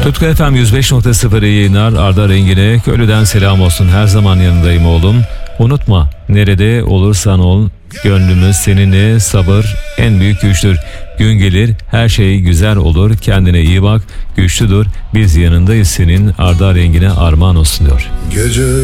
Tutku FM 105.0 yayınlar. Arda Rengin'e Köylü'den selam olsun. Her zaman yanındayım oğlum. Unutma, nerede olursan ol, gönlümüz seninle, sabır en büyük güçtür. Gün gelir, her şey güzel olur. Kendine iyi bak, güçlü dur. Biz yanındayız senin. Arda Rengin'e armağan olsun diyor. Gece